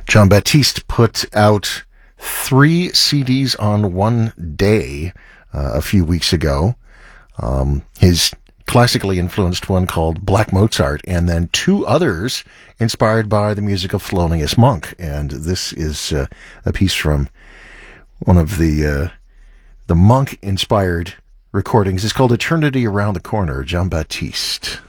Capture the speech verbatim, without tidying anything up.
John Baptiste put out three C Ds on one day uh, a few weeks ago. Um, his classically influenced one called Black Mozart, and then two others inspired by the music of Thelonious Monk. And this is uh, a piece from one of the uh, the Monk-inspired recordings. It's called Eternity Around the Corner, John Baptiste.